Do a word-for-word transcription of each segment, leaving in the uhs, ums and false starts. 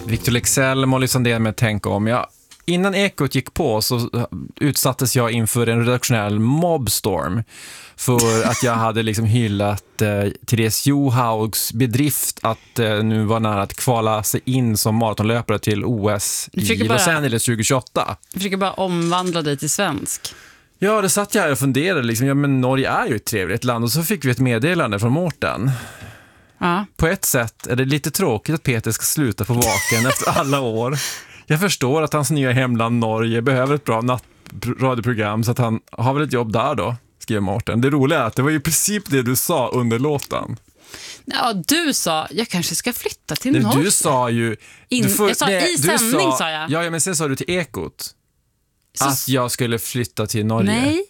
Victor Leksell, Molly Sandén med Tänk om. Jag, innan Ekot gick på så utsattes jag inför en redaktionell mobbstorm för att jag hade liksom hyllat eh, Therese Johaugs bedrift att eh, nu var nära att kvala sig in som maratonlöpare till O S i bara, Los Angeles tjugohundratjugoåtta. Jag försöker bara omvandla dig till svensk. Ja, det satt jag här och funderade liksom, ja men Norge är ju ett trevligt land och så fick vi ett meddelande från Mårten. Ja. På ett sätt är det lite tråkigt att Peter ska sluta på vaken efter alla år. Jag förstår att hans nya hemland Norge behöver ett bra nattradioprogram så att han har väl ett jobb där då, skriver Mårten. Det roliga är att det var ju precis det du sa under låten. Ja, du sa, jag kanske ska flytta till det, Norge. Du sa ju... In, du får, jag sa nej, i sändning sa, sa jag. Ja, ja, men sen sa du till Ekot Så, att jag skulle flytta till Norge. Nej.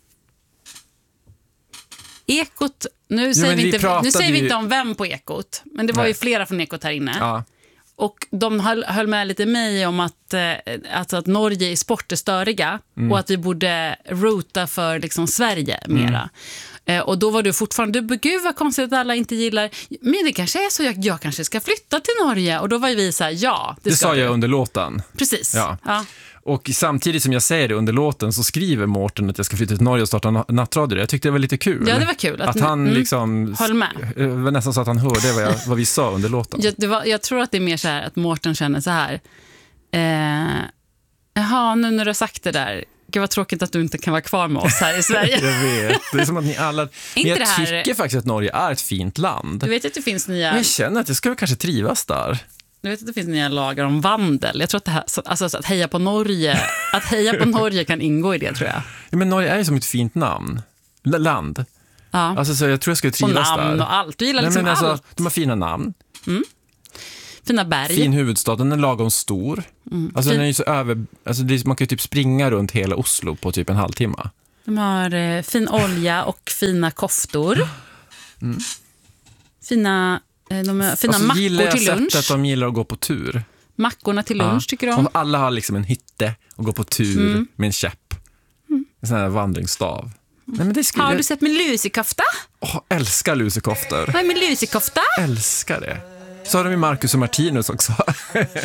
Ekot, nu säger, vi, vi inte, nu säger vi ju... inte om vem på Ekot, men det var nej. ju flera från Ekot här inne. Ja. Och de höll, höll med lite mig om att, eh, alltså att Norge i sport är störiga mm. och att vi borde rota för liksom Sverige mera. Mm. Eh, och då var du fortfarande, du, gud vad konstigt att alla inte gillar, men det kanske är så, jag, jag kanske ska flytta till Norge. Och då var vi så här, ja. Det, det ska sa du. jag under låten. Precis, ja. ja. Och samtidigt som jag säger det under låten så skriver Mårten att jag ska flytta till Norge och starta nattradio. Jag tyckte det var lite kul. Ja, det var kul. Att, att han mm, liksom... höll med. Det var nästan så att han hörde vad, jag, vad vi sa under låten. Jag, det var, jag tror att det är mer så här att Mårten känner så här. Eh, jaha, nu när du har sagt det där. Gud vad tråkigt att du inte kan vara kvar med oss här i Sverige. Jag vet. Det är som att ni alla... Men jag här... tycker faktiskt att Norge är ett fint land. Du vet att det finns nya... Men jag känner att jag ska kanske trivas där. Du vet att det finns nya lagar om vandel. Jag tror att det här, alltså att heja på Norge, att heja på Norge kan ingå i det, tror jag. Ja, men Norge är ju som ett fint namn. L- land. Ja. Alltså så jag tror jag skulle trivas och namn där. Och allt. Du gillar Nej, liksom men alltså, allt. de har fina namn. Mm. Fina berg. Fin huvudstad, den är lagom stor. Mm. Alltså fin... den är ju så över, alltså det är, man kan ju typ springa runt hela Oslo på typ en halvtimme. De har eh, fin olja och fina koftor. Mm. Fina De har fina alltså, mackor till lunch. Gillar jag att de gillar att gå på tur. Mackorna till lunch ja. Tycker de. Och alla har liksom en hytte och går på tur mm. med en käpp. Mm. En sån här vandringsstav. Mm. Nej, men det skulle... Har du sett min lusekofta? Åh, älskar lusekoftor. Vad är min lusekofta? Älskar det. Så har de ju Marcus och Martinus också.